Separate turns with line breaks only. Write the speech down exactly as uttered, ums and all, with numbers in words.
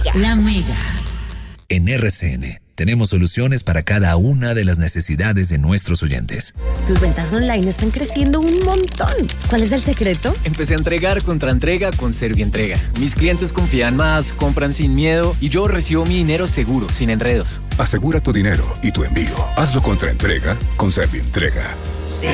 La Mega.
En R C N tenemos soluciones para cada una de las necesidades de nuestros oyentes.
Tus ventas online están creciendo un montón. ¿Cuál es el secreto?
Empecé a entregar contra entrega con Servientrega. Mis clientes confían más, compran sin miedo y yo recibo mi dinero seguro, sin enredos.
Asegura tu dinero y tu envío. Hazlo contra entrega con Servientrega.
Sí.